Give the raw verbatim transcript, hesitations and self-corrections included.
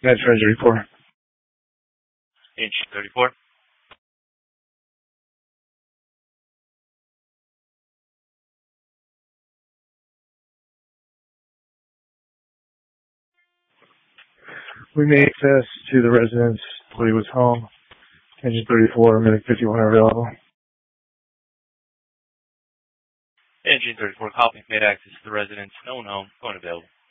That's Treasury four. Engine thirty-four. We made access to the residence. Employee was home. Engine thirty-four, medic fifty-one are available. Engine thirty-four, copy. Made access to the residence. No one home. Phone available.